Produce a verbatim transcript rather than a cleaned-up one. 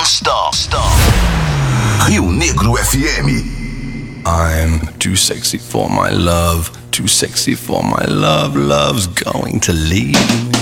Stop, stop. Rio Negro F M. I'm too sexy for my love, too sexy for my love. Love's going to leave me.